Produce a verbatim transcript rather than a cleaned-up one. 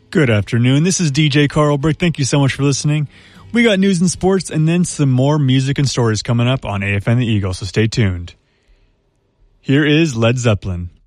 Good afternoon. This is D J Carl Brick. Thank you so much for listening. We got news and sports and then some more music and stories coming up on A F N The Eagle, so stay tuned. Here is Led Zeppelin.